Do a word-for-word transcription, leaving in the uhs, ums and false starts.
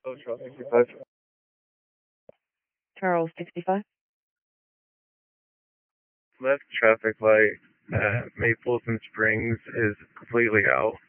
Oh, Charles sixty-five. Charles sixty-five. Left traffic light at Maples and Springs is completely out.